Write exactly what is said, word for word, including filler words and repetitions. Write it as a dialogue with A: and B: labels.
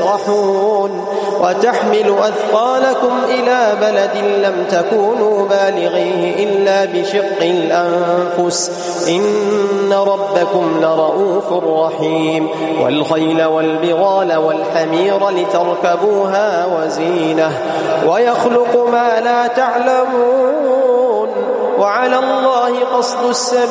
A: تسرحون وتحمل أثقالكم إلى بلد لم تكونوا بالغيه إلا بشق الأنفس إن ربكم لرؤوف رحيم والخيل والبغال والحمير لتركبوها وزينة ويخلق ما لا تعلمون وعلى الله قصد السبيل